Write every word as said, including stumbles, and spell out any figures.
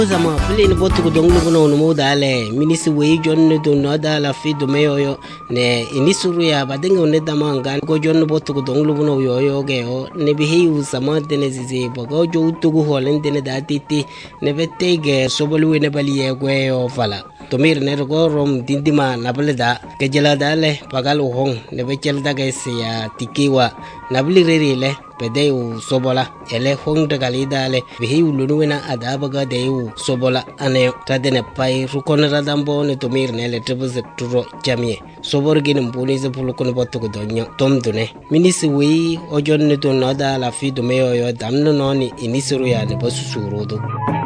Zama pili ni botu kudonglu kuna unumu dale minisi wei jonne do no dala fi do meyo yo ne inisuru ya badenga ne dama ngan ko jonne botu kudonglu kuna yo yo ge o ne bihi u sama dene zizi bogo jo utugu holen dene da titi ne vette ge sobolu ne bali ye gwe yo fala to mir ne go rom dindima nabale da ke jela dale pagal hong ne bechel da ge sia tikiwa nabli reri le pede u sobola ele hong de galidale bihi u lunuena adabaga de u sobola ane tadene pai rukon radambo ne tomir ne le tebze turo jamie sobor gin mbuni ze pulukon botu ko donyo tom dune minisi wi ojon ne to nada la fi do meyo yo damno noni inisuru ya ne basu surudo